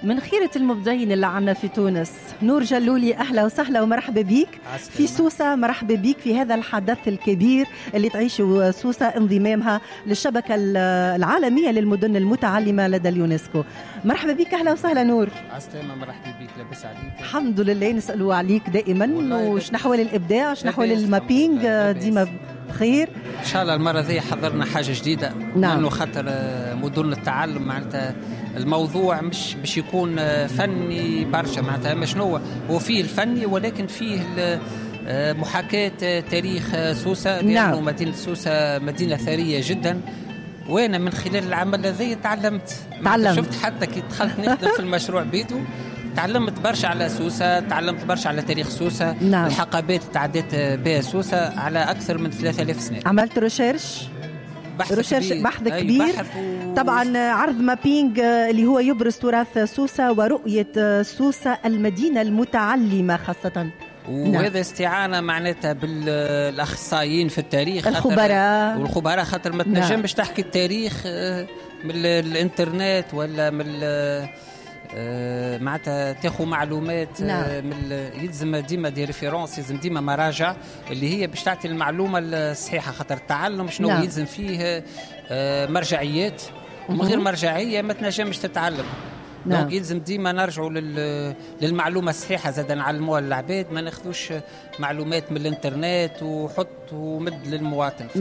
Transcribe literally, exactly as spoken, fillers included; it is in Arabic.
من خيرة المبدعين اللي عنا في تونس. نور جلولي، أهلا وسهلا ومرحبا بيك في سوسة. مرحبا بيك في هذا الحدث الكبير اللي تعيشه سوسة، انضمامها للشبكة العالمية للمدن المتعلمة لدى اليونسكو. مرحبا بك، أهلا وسهلا نور. عسلامة، مرحبا بك، لاباس عليك؟ الحمد لله، نسألوا عليك دائما. وش نحوال الإبداع، شنو نحوال المابينج؟ ديما بخير إن شاء الله. المرة ذي حضرنا حاجة جديدة، نعم. لأنه خاطر مدن التعلم معناتها الموضوع مش باش يكون فني برشا، معناتها مش هو هو فيه الفني ولكن فيه محاكاة تاريخ سوسة، لأنه نعم. مدينة سوسة مدينة ثرية جدا، وأنا من خلال العمل هذا تعلمت تعلمت شفت حتى كي دخلت نخدم في المشروع بيتو تعلمت برشا على سوسة، تعلمت برشا على تاريخ سوسة، نعم. الحقبات اللي تعديت بها سوسة على أكثر من ثلاثة آلاف سنة. عملت ريشيرش بحث كبير, بحث كبير. بحث و... طبعا عرض مابينج اللي هو يبرز تراث سوسة ورؤية سوسة المدينة المتعلمة خاصة، وهذا نعم. استعانة معناتها بالأخصائيين في التاريخ، الخبراء والخبراء، خاطر ما تنجمش نعم. تحكي التاريخ من الانترنت ولا من آه معناتها تاخذ معلومات نعم. آه من يلزم ديما دي ريفيرونس، يلزم ديما مراجع اللي هي باش تعطي المعلومه الصحيحه، خاطر التعلم شنو نعم. يلزم فيه آه مرجعيات، ومن غير مرجعيه ما تنجمش تتعلم. نعم. دونك يلزم ديما نرجعوا للمعلومه الصحيحه، زاد نعلموها للعباد، ما ناخذوش معلومات من الانترنت وحط ومد للمواطن.